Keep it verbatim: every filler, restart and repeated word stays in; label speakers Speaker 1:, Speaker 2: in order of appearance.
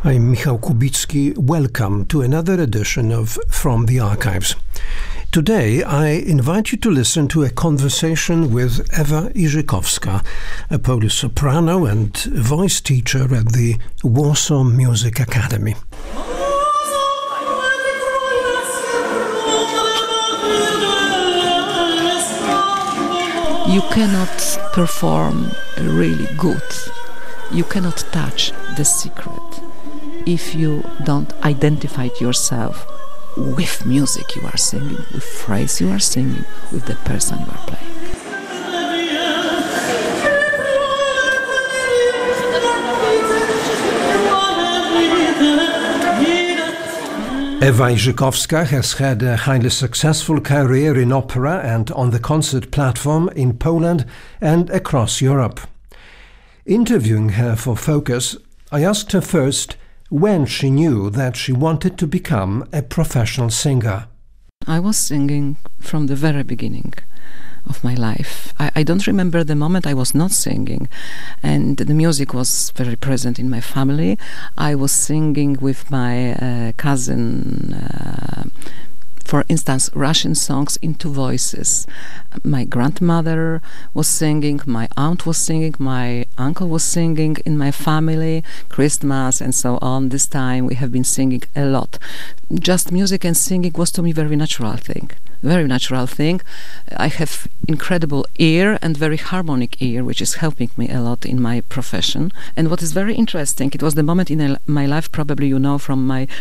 Speaker 1: I'm Michał Kubicki. Welcome to another edition of From the Archives. Today I invite you to listen to a conversation with Ewa Iżykowska, a Polish soprano and voice teacher at the Warsaw Music Academy.
Speaker 2: You cannot perform really good. You cannot touch the secret if you don't identify yourself with music you are singing, with phrase you are singing, with the person you are playing.
Speaker 1: Ewa Iżykowska has had a highly successful career in opera and on the concert platform in Poland and across Europe. Interviewing her for Focus, I asked her first when she knew that she wanted to become a professional singer.
Speaker 2: I was singing from the very beginning of my life. I, I don't remember the moment I was not singing, and the music was very present in my family. I was singing with my uh, cousin, uh, for instance, Russian songs in two voices. My grandmother was singing, my aunt was singing, my uncle was singing in my family, Christmas and so on. This time we have been singing a lot. Just music and singing was to me very natural thing. Very natural thing. I have incredible ear and very harmonic ear, which is helping me a lot in my profession. And what is very interesting, it was the moment in my life, probably you know from my